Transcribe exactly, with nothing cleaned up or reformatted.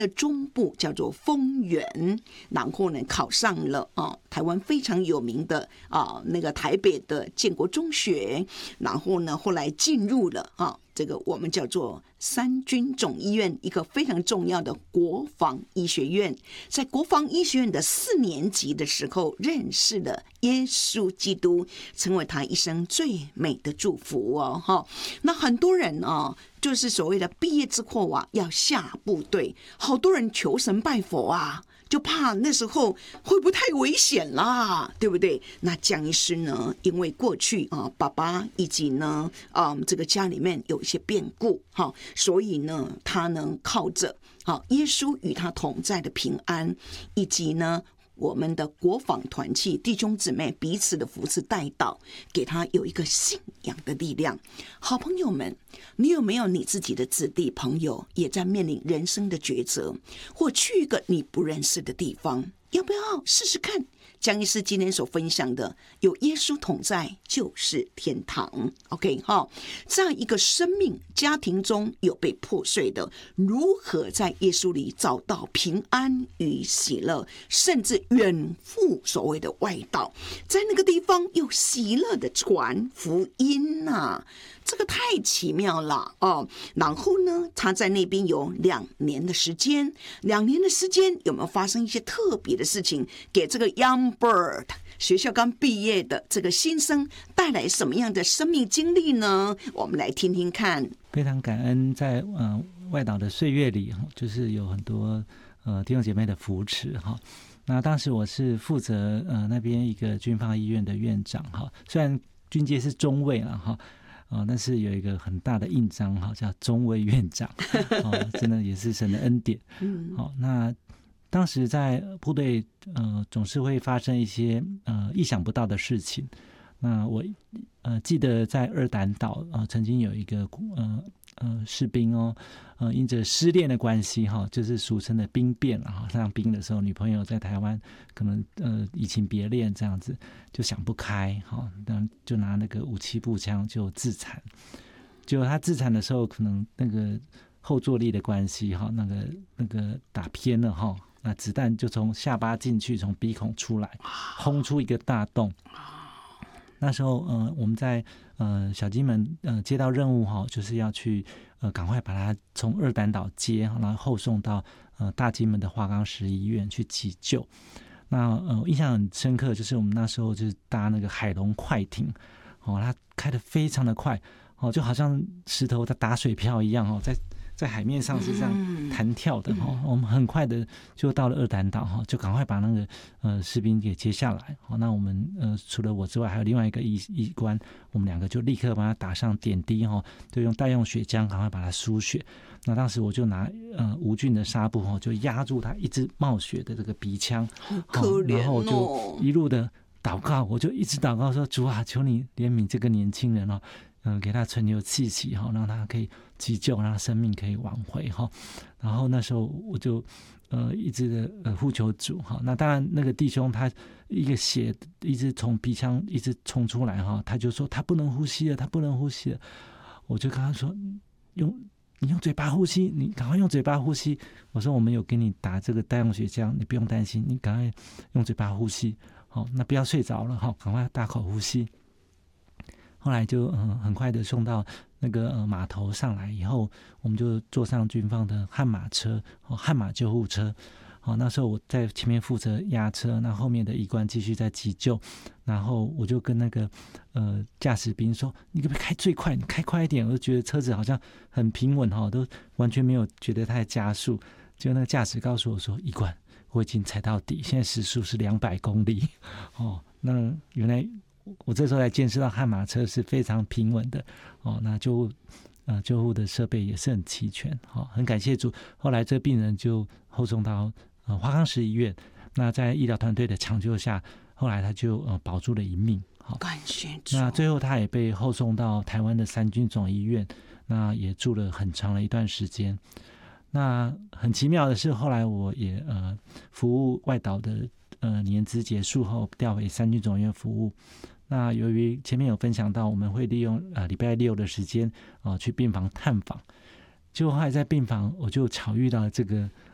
中部叫做丰原，然后呢考上了啊台湾非常有名的啊那个台北的建国中学，然后呢后来进入了啊这个我们叫做三军总医院，一个非常重要的国防医学院。在国防医学院的四年级的时候，认识了耶稣基督，成为他一生最美的祝福哦哈。那很多人啊，就是所谓的毕业之后啊，要下部队，好多人求神拜佛啊，就怕那时候会不会太危险啦，对不对？那江医师呢，因为过去啊，爸爸以及呢，嗯，这个家里面有一些变故，哈，所以呢，他能靠着啊，耶稣与他同在的平安，以及呢，我们的国防团契弟兄姊妹彼此的扶持带导，给他有一个信仰的力量。好朋友们，你有没有你自己的子弟朋友也在面临人生的抉择，或去一个你不认识的地方？要不要试试看？江医师今天所分享的，有耶稣同在就是天堂。 OK 哈，这样一个生命家庭中有被破碎的，如何在耶稣里找到平安与喜乐，甚至远赴所谓的外道，在那个地方又喜乐的传福音啊，这个太奇妙了哦。然后呢，他在那边有两年的时间，两年的时间有没有发生一些特别的事情，给这个 Young Bird 学校刚毕业的这个新生带来什么样的生命经历呢？我们来听听看。 非常感恩在呃外岛的岁月里，就是有很多呃弟兄姐妹的扶持哈。那当时我是负责呃那边一个军方医院的院长哈，虽然军阶是中尉了哈。哦，但是有一个很大的印章哈，叫中尉院长，哦，真的也是神的恩典。嗯，好，那当时在部队，呃，总是会发生一些呃意想不到的事情。那我呃记得在二胆岛啊、呃，曾经有一个呃呃士兵哦，呃因着失恋的关系哈、哦，就是俗称的兵变了哈。上兵的时候，女朋友在台湾可能呃移情别恋这样子，就想不开哈，那就拿那个武器步枪就自残。结果他自残的时候，可能那个后坐力的关系哈，那个那个打偏了哈，那子弹就从下巴进去，从鼻孔出来，轰出一个大洞。那时候，呃，我们在呃小金门呃接到任务哈，就是要去呃赶快把他从二胆岛接，然后后送到呃大金门的华冈石医院去急救。那呃印象很深刻，就是我们那时候就是搭那个海龙快艇，哦，它开得非常的快，哦，就好像石头在打水漂一样哦，在。在海面上是这样弹跳的哈、嗯，我们很快的就到了二胆岛哈，就赶快把那个呃士兵给接下来。好，那我们呃除了我之外，还有另外一个医医官，我们两个就立刻把他打上点滴哈，就用代用血浆赶快把他输血。那当时我就拿呃无菌的纱布哈，就压住他一直冒血的这个鼻腔， 好可怜哦， 然后我就一路的祷告，我就一直祷告说：主啊，求你怜悯这个年轻人哦。嗯、呃，给他存留气息哈，让他可以急救，让他生命可以挽回哈。然后那时候我就呃一直的呃呼求主哈。那当然那个弟兄他一个血一直从鼻腔一直冲出来哈，他就说他不能呼吸了，他不能呼吸了。我就跟他说用你用嘴巴呼吸，你赶快用嘴巴呼吸。我说我们有给你打这个代用血浆，你不用担心，你赶快用嘴巴呼吸。好，那不要睡着了哈，赶快大口呼吸。后来就嗯很快的送到那个呃码头上来以后，我们就坐上军方的悍马车，哦悍马救护车。好，那时候我在前面负责压车，那后面的医官继续在急救。然后我就跟那个呃驾驶兵说：“你可不可以开最快？你开快一点！”我就觉得车子好像很平稳哈，都完全没有觉得它在加速。结果那个驾驶告诉我说：“医官，我已经踩到底，现在时速是两百公里。”哦，那原来。我这时候才见识到悍马车是非常平稳的哦，那就呃救护的设备也是很齐全，好、哦，很感谢主。后来这病人就后送到呃华冈石医院，那在医疗团队的抢救下，后来他就呃保住了一命，好、哦， 感谢主。 那最后他也被后送到台湾的三军总医院，那也住了很长的一段时间。那很奇妙的是，后来我也呃服务外岛的。呃，年资结束后调回三军总医院服务。那由于前面有分享到，我们会利用呃礼拜六的时间啊、呃、去病房探访。结果后来在病房，我就巧遇到这个